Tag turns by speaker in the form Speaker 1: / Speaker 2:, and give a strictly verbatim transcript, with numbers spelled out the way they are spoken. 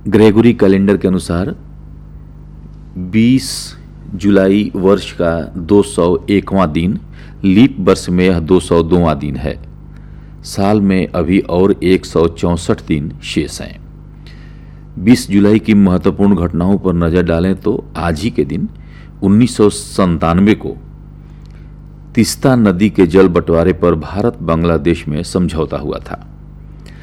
Speaker 1: Gregory calendar के अनुसार बीस जुलाई वर्ष का दो सौ एकवां दिन, लीप वर्ष में यह दो सौ दोवां दिन है। साल में अभी और एक सौ चौंसठ दिन शेष हैं। बीस जुलाई की महत्वपूर्ण घटनाओं पर नजर डालें तो आज ही के दिन उन्नीस सौ संतानवे को तीस्ता नदी के जल बंटवारे पर भारत बांग्लादेश में समझौता हुआ था।